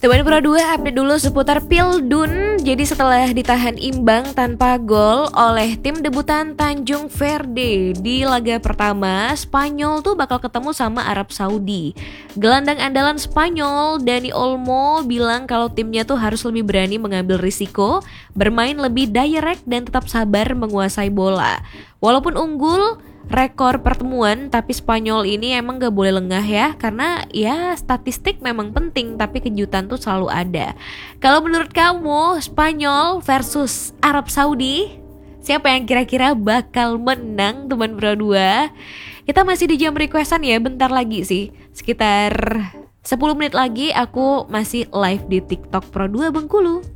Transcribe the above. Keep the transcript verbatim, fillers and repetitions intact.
Teman Pro dua update dulu seputar Pildun. Jadi setelah ditahan imbang tanpa gol oleh tim debutan Tanjung Verde di laga pertama, Spanyol tuh bakal ketemu sama Arab Saudi. Gelandang andalan Spanyol Dani Olmo bilang kalau timnya tuh harus lebih berani mengambil risiko, bermain lebih direct dan tetap sabar menguasai bola. Walaupun unggul rekor pertemuan, tapi Spanyol ini emang gak boleh lengah ya, karena ya statistik memang penting, tapi kejutan tuh selalu ada. Kalau menurut kamu Spanyol versus Arab Saudi, siapa yang kira-kira bakal menang teman Pro dua? Kita masih di jam requestan ya, bentar lagi sih, sekitar sepuluh menit lagi aku masih live di TikTok Pro dua Bengkulu.